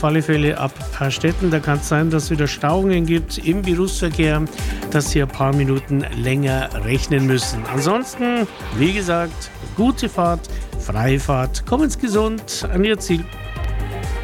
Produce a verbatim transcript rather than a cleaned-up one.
Auf alle Fälle ab Paarstetten, da kann es sein, dass es wieder Stauungen gibt im Berufsverkehr, dass Sie ein paar Minuten länger rechnen müssen. Ansonsten, wie gesagt, gute Fahrt, freie Fahrt, kommen Sie gesund an Ihr Ziel.